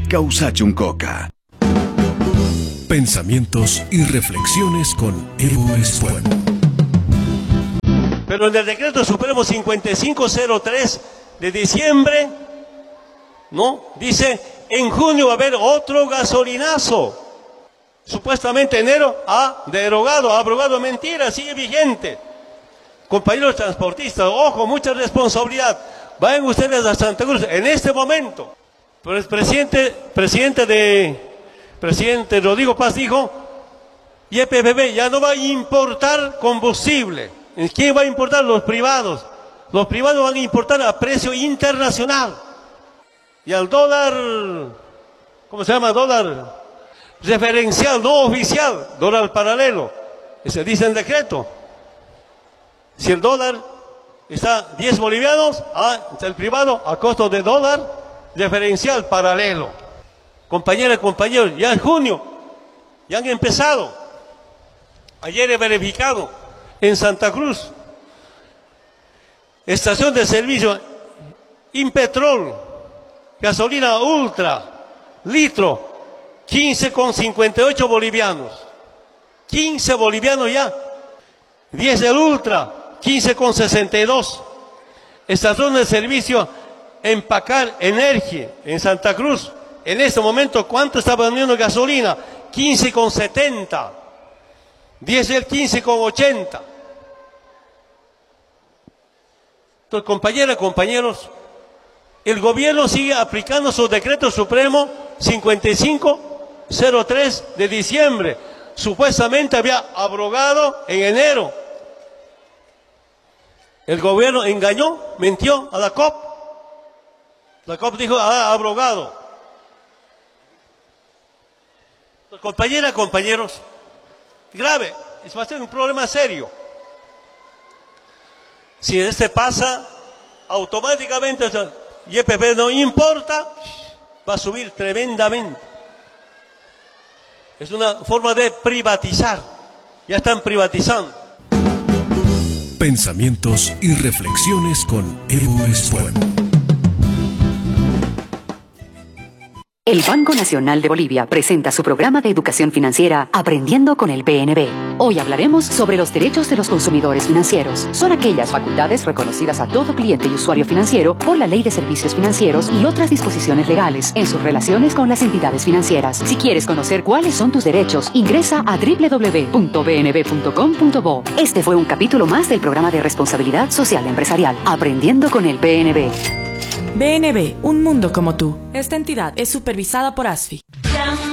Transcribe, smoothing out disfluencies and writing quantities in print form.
Causachuncoca. Pensamientos y reflexiones con Evo Espuelo. Pero en el decreto supremo 5503 de diciembre, ¿no? Dice, en junio va a haber otro gasolinazo. Supuestamente enero ha derogado, ha abrogado, mentira, sigue vigente. Compañeros transportistas, ojo, mucha responsabilidad. Vayan ustedes a Santa Cruz en este momento. Pero el presidente Rodrigo Paz dijo, YPFB ya no va a importar combustible. ¿Quién va a importar? Los privados. Los privados van a importar a precio internacional. Y al dólar, ¿cómo se llama? Dólar referencial, no oficial, dólar paralelo. Se dice en decreto. Si el dólar está 10 bolivianos, el privado a costo de dólar referencial paralelo. Compañeras y compañeros, ya en junio, ya han empezado. Ayer he verificado en Santa Cruz, estación de servicio Impetrol, gasolina ultra, litro, 15,58 bolivianos. 15 bolivianos ya. 10 el ultra, 15,62. Estación de servicio Empacar Energía en Santa Cruz. En este momento, ¿cuánto está vendiendo gasolina? 15,70. Diésel 15,80. Entonces, compañeras, compañeros, el gobierno sigue aplicando su decreto supremo 5503 de diciembre. Supuestamente había abrogado en enero. El gobierno engañó, mintió a la COP. La COP dijo, abrogado. Compañeras, compañeros, grave, va a ser un problema serio. Si este pasa, automáticamente YPF no importa, va a subir tremendamente. Es una forma de privatizar, ya están privatizando. Pensamientos y reflexiones con Evo Espuelo. El Banco Nacional de Bolivia presenta su programa de educación financiera Aprendiendo con el BNB. Hoy hablaremos sobre los derechos de los consumidores financieros. Son aquellas facultades reconocidas a todo cliente y usuario financiero por la Ley de Servicios Financieros y otras disposiciones legales en sus relaciones con las entidades financieras. Si quieres conocer cuáles son tus derechos, ingresa a www.bnb.com.bo. Este fue un capítulo más del programa de responsabilidad social empresarial Aprendiendo con el BNB. BNB, un mundo como tú. Esta entidad es supervisada por ASFI.